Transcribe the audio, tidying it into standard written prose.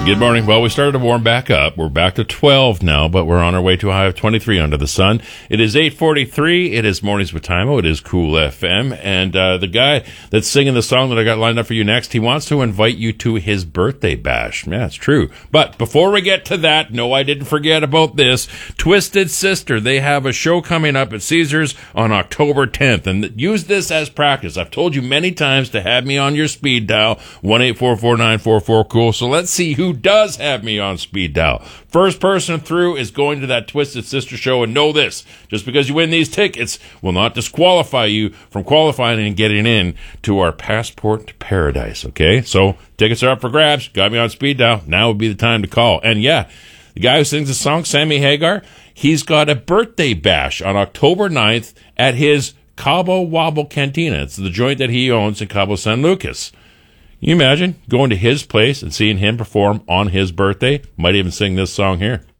Good morning. Well, we started to warm back up. We're back to 12 now, but we're on our way to a high of 23 under the sun. It is 8:43. It is Mornings with Timo. It is Cool FM. And the guy that's singing the song that I got lined up for you next, he wants to invite you to his birthday bash. Yeah, it's true. But before we get to that, no, I didn't forget about this. Twisted Sister, they have a show coming up at Caesars on October 10th. And use this as practice. I've told you many times to have me on your speed dial, 1-844-944-COOL. So let's see who does have me on speed dial. First person through is going to that Twisted Sister show, and know this, just because you win these tickets will not disqualify you from qualifying and getting in to our Passport to Paradise, okay? So tickets are up for grabs. Got me on speed dial. Now would be the time to call. And yeah, the guy who sings the song, Sammy Hagar, he's got a birthday bash on October 9th at his Cabo Wabo Cantina. It's the joint that he owns in Cabo San Lucas. Can you imagine going to his place and seeing him perform on his birthday? Might even sing this song here.